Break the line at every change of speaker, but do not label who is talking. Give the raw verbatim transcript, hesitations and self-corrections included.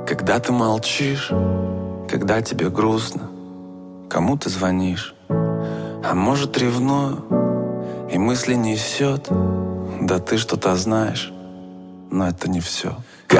Когда ты молчишь, когда тебе грустно, кому ты звонишь? А может, ревную и мысли несет? Да ты что-то знаешь, но это не все.